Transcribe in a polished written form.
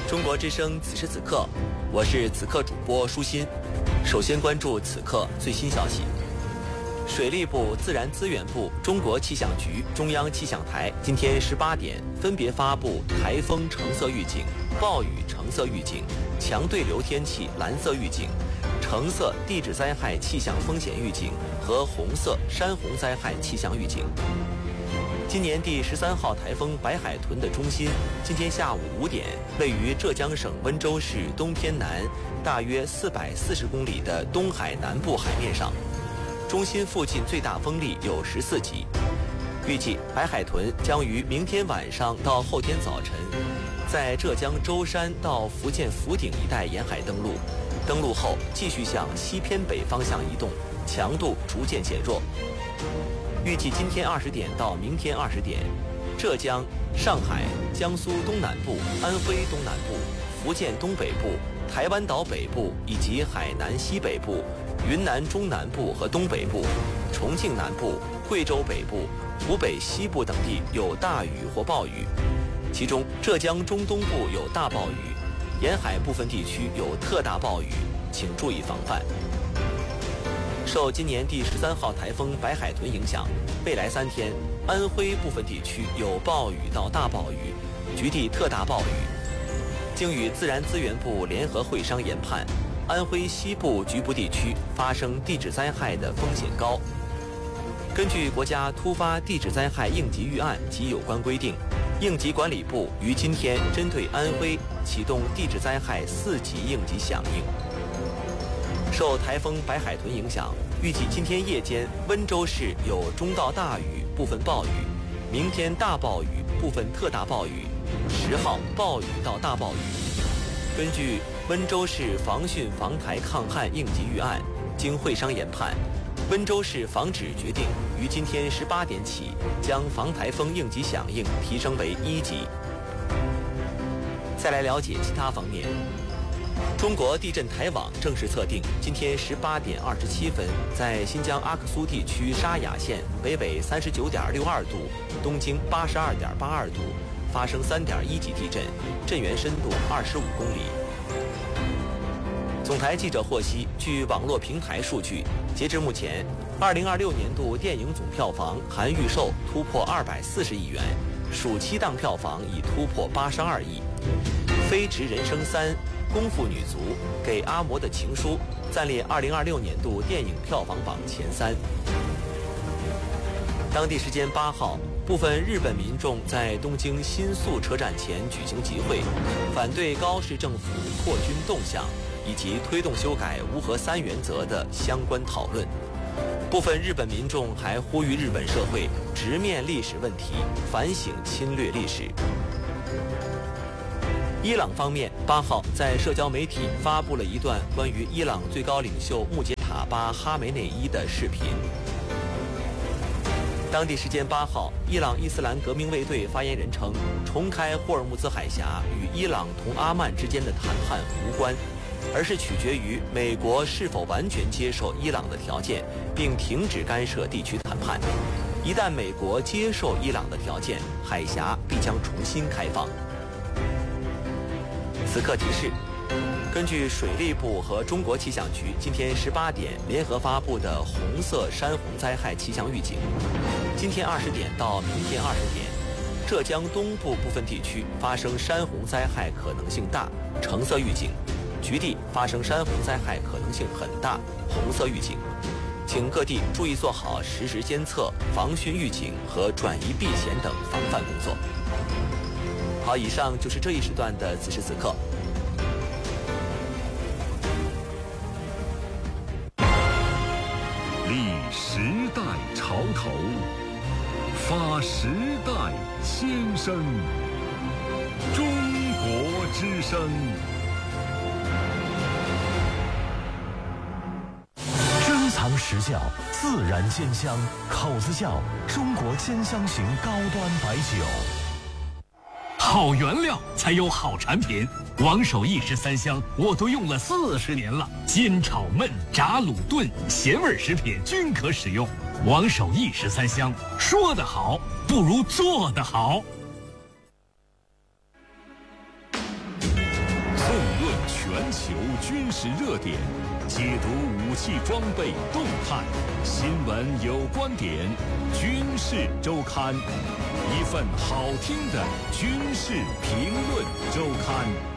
中国之声此时此刻，我是此刻主播舒心。首先关注此刻最新消息。水利部、自然资源部、中国气象局、中央气象台今天18点分别发布台风橙色预警、暴雨橙色预警、强对流天气蓝色预警、橙色地质灾害气象风险预警和红色山洪灾害气象预警。今年第13号台风白海豚的中心今天下午5点位于浙江省温州市东偏南大约440公里的东海南部海面上，中心附近最大风力有14级。预计白海豚将于明天晚上到后天早晨在浙江舟山到福建福鼎一带沿海登陆，登陆后继续向西偏北方向移动，强度逐渐减弱。预计今天20点到明天20点，浙江、上海、江苏东南部、安徽东南部、福建东北部、台湾岛北部以及海南西北部、云南中南部和东北部、重庆南部、贵州北部、湖北西部等地有大雨或暴雨，其中浙江中东部有大暴雨，沿海部分地区有特大暴雨，请注意防范。受今年第13号台风白海豚影响，未来3天，安徽部分地区有暴雨到大暴雨，局地特大暴雨。经与自然资源部联合会商研判，安徽西部局部地区发生地质灾害的风险高。根据国家突发地质灾害应急预案及有关规定，应急管理部于今天针对安徽启动地质灾害4级应急响应。受台风白海豚影响，预计今天夜间温州市有中到大雨部分暴雨，明天大暴雨部分特大暴雨，10号暴雨到大暴雨。根据温州市防汛防台抗旱应急预案，经会商研判，温州市防指决定于今天18点起将防台风应急响应提升为1级。再来了解其他方面。中国地震台网正式测定，今天18点27分，在新疆阿克苏地区沙雅县北纬39.62度，东经82.82度，发生3.1级地震，震源深度25公里。总台记者获悉，据网络平台数据，截至目前，2026年度电影总票房含预售突破240亿元，暑期档票房已突破82亿。《飞驰人生3》、《功夫女足》、《给阿嬷的情书》暂列2026年度电影票房榜前3。当地时间8号，部分日本民众在东京新宿车站前举行集会，反对高市政府扩军动向以及推动修改无核3原则的相关讨论。部分日本民众还呼吁日本社会直面历史问题，反省侵略历史。伊朗方面8号在社交媒体发布了一段关于伊朗最高领袖穆杰塔巴·哈梅内伊的视频。当地时间8号，伊朗伊斯兰革命卫队发言人称，重开霍尔木兹海峡与伊朗同阿曼之间的谈判无关，而是取决于美国是否完全接受伊朗的条件，并停止干涉地区谈判。一旦美国接受伊朗的条件，海峡必将重新开放。此刻提示，根据水利部和中国气象局今天18点联合发布的红色山洪灾害气象预警，今天20点到明天20点，浙江东部部分地区发生山洪灾害可能性大，橙色预警；局地发生山洪灾害可能性很大，红色预警。请各地注意做好实时监测、防汛预警和转移避险等防范工作。好，以上就是这一时段的此时此刻。 立时代潮头，发时代先声。中国之声。 珍藏实窖，自然鲜香，口子窖中国鲜香型高端白酒。 好原料才有好产品，王守义13香我都用了40年了，煎炒焖炸卤炖咸味食品均可使用。王守义13香，说得好不如做得好。 球军事热点，解读武器装备动态，新闻有观点，军事周刊，一份好听的军事评论周刊。